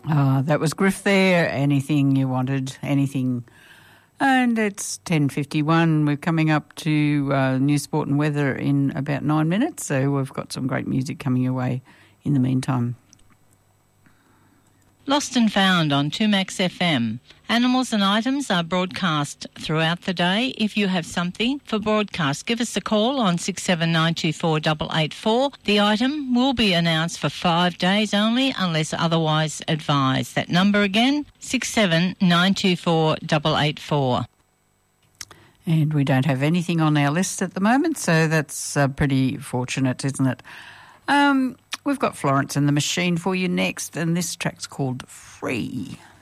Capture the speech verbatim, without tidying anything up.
Uh, that was Griff there. Anything you wanted, anything. And it's ten fifty-one. We're coming up to uh, News, Sport and Weather in about nine minutes, so we've got some great music coming your way in the meantime. Lost and Found on two Max F M. Animals and items are broadcast throughout the day. If you have something for broadcast, give us a call on six seven nine two four eight eight four. The item will be announced for five days only unless otherwise advised. That number again, six seven nine two four eight eight four. And we don't have anything on our list at the moment, so that's uh, pretty fortunate, isn't it? Um, we've got Florence and the Machine for you next, and this track's called Free.